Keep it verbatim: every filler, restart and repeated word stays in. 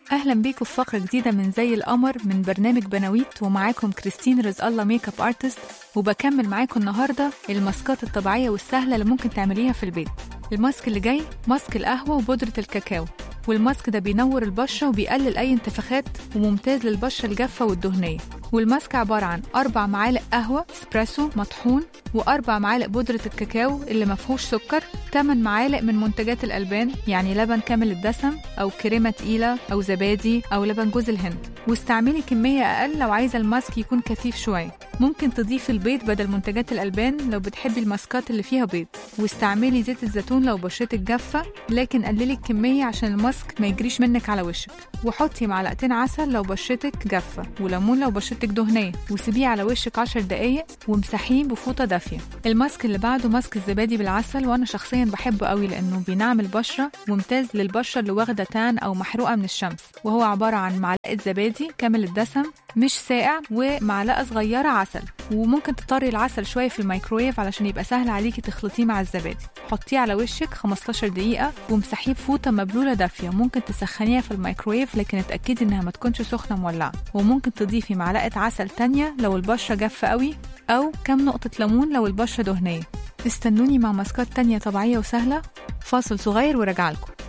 أهلا بيكم في فقرة جديدة من زي القمر من برنامج بناويت، ومعاكم كريستين رزق الله ميك اب ارتست، وبكمل معاكم النهاردة الماسكات الطبيعية والسهلة اللي ممكن تعمليها في البيت. الماسك اللي جاي ماسك القهوة وبودرة الكاكاو، والماسك ده بينور البشرة وبيقلل أي انتفاخات وممتاز للبشرة الجافة والدهنية. والماسك عبارة عن أربع معالق قهوة اسبريسو مطحون، وأربع معالق بودرة الكاكاو اللي مفهوش سكر، ثمان معالق من منتجات الألبان يعني لبن كامل الدسم أو كريمة تقيلة أو زبادي أو لبن جوز الهند. واستعملي كمية أقل لو عايزة الماسك يكون كثيف شوية. ممكن تضيفي البيض بدل منتجات الألبان لو بتحبي الماسكات اللي فيها بيض، واستعملي زيت الزيتون لو بشرتك جافة، لكن قللي الكمية عشان الماسك ما يجريش منك على وشك. وحطي معلقتين عسل لو بشرتك جافة، وليمون لو بشرتك دهنية، وسيبيه على وشك عشر دقايق وامسحيه بفوطة دافية. الماسك اللي بعده ماسك الزبادي بالعسل، وانا شخصيا بحبه قوي لانه بينعم البشرة وممتاز للبشرة اللي واخدة تان او محروقة من الشمس. وهو عبارة عن معلقة زبادي كامل الدسم مش ساقع ومعلقة صغيرة عسل، وممكن تطري العسل شوية في الميكرويف علشان يبقى سهل عليكي تخلطيه مع الزبادي. حطيه على وشك خمستاشر دقيقة وامسحيه بفوطة مبلولة دافية. ممكن تسخنيها في الميكرويف لكن اتأكدي انها ما تكونش سخنة مولعة. وممكن تضيفي معلقة عسل تانية لو البشرة جافة قوي، او كم نقطة ليمون لو البشرة دهنية. استنوني مع ماسكات تانية طبيعية وسهلة. فاصل صغير ورجعلكم.